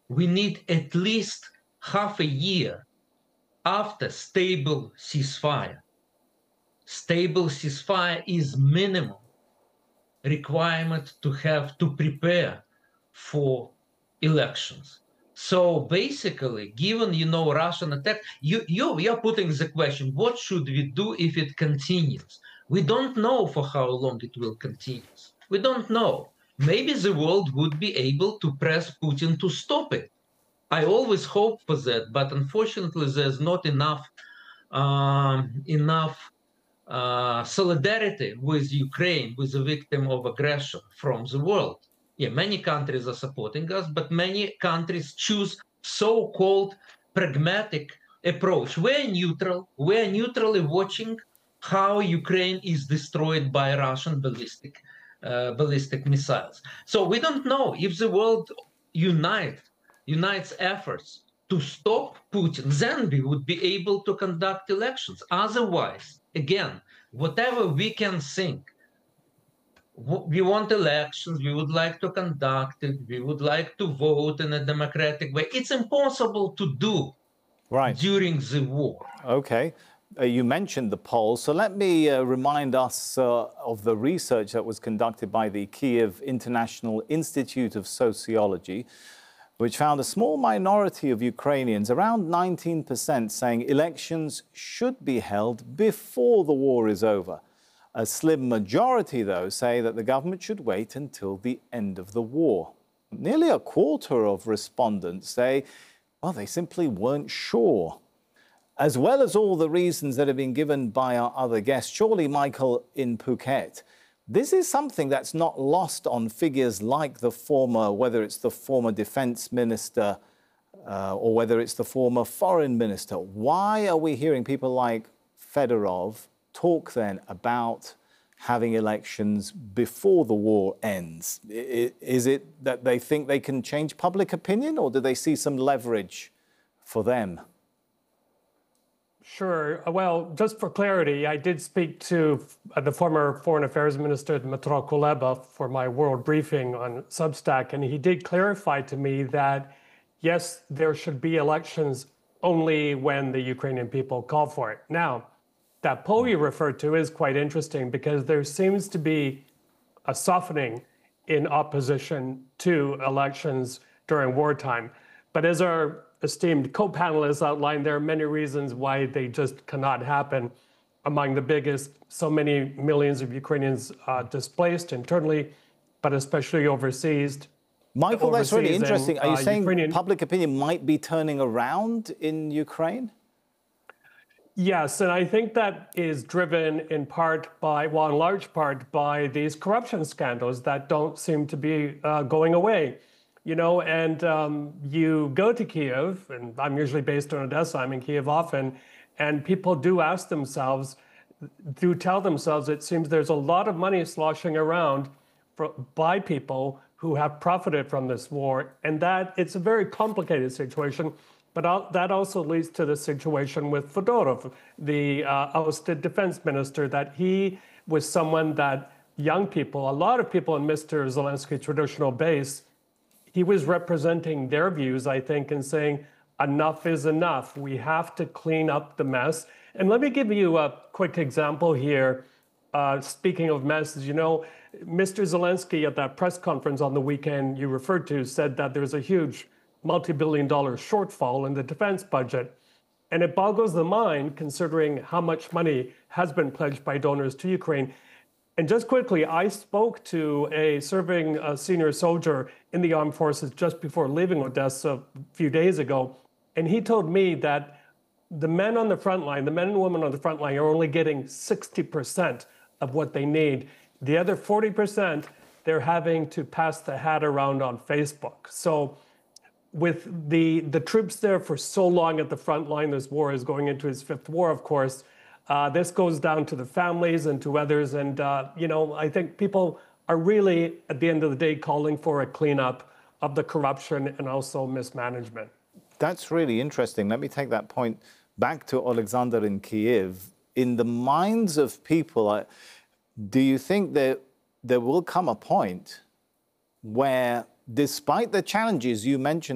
we need at least half a year after stable ceasefire. Stable ceasefire is minimum requirement to prepare for elections. So basically, given Russian attack, you're putting the question: what should we do if it continues? We don't know for how long it will continue. We don't know. Maybe the world would be able to press Putin to stop it. I always hope for that, but unfortunately, there's not enough solidarity with Ukraine, with the victim of aggression from the world. Yeah, many countries are supporting us, but many countries choose so-called pragmatic approach. We're neutral. We're neutrally watching how Ukraine is destroyed by Russian ballistic missiles. So we don't know if the world unites efforts to stop Putin, then we would be able to conduct elections. Otherwise, again, whatever we can think, we want elections, we would like to conduct it, we would like to vote in a democratic way. It's impossible to do during the war. Okay. You mentioned the polls, so let me remind us of the research that was conducted by the Kyiv International Institute of Sociology, which found a small minority of Ukrainians, around 19%, saying elections should be held before the war is over. A slim majority, though, say that the government should wait until the end of the war. Nearly a quarter of respondents say, well, they simply weren't sure. As well as all the reasons that have been given by our other guests, surely, Michael, in Phuket, this is something that's not lost on figures like the former, whether it's the former defense minister or whether it's the former foreign minister. Why are we hearing people like Fedorov talk then about having elections before the war ends? Is it that they think they can change public opinion, or do they see some leverage for them? Sure. Well, just for clarity, I did speak to the former Foreign Affairs Minister, Dmytro Kuleba, for my world briefing on Substack, and he did clarify to me that, yes, there should be elections only when the Ukrainian people call for it. Now, that poll you referred to is quite interesting because there seems to be a softening in opposition to elections during wartime. But as our esteemed co-panelists outlined, there are many reasons why they just cannot happen. Among the biggest, so many millions of Ukrainians displaced internally, but especially overseas. Michael, that's really interesting. Are you saying public opinion might be turning around in Ukraine? Yes, and I think that is driven in part by, well, in large part by these corruption scandals that don't seem to be going away. You know, and you go to Kyiv, and I'm usually based in Odessa, I'm in Kyiv often, and people do ask themselves, do tell themselves, it seems there's a lot of money sloshing around by people who have profited from this war, and that it's a very complicated situation. But that also leads to the situation with Fedorov, the ousted defense minister, that he was someone that young people, a lot of people in Mr. Zelensky's traditional base, he was representing their views, I think, and saying, enough is enough. We have to clean up the mess. And let me give you a quick example here. Speaking of messes, you know, Mr. Zelensky at that press conference on the weekend you referred to said that there's a huge multi-billion-dollar shortfall in the defense budget. And it boggles the mind considering how much money has been pledged by donors to Ukraine. And just quickly, I spoke to a serving senior soldier in the armed forces just before leaving Odessa a few days ago. And he told me that the men on the front line, the men and women on the front line, are only getting 60% of what they need. The other 40%, they're having to pass the hat around on Facebook. So with the troops there for so long at the front line, this war is going into its fifth war, of course. This goes down to the families and to others. And, you know, I think people are really, at the end of the day, calling for a cleanup of the corruption and also mismanagement. That's really interesting. Let me take that point back to Alexander in Kyiv. In the minds of people, do you think that there will come a point where, despite the challenges you mentioned,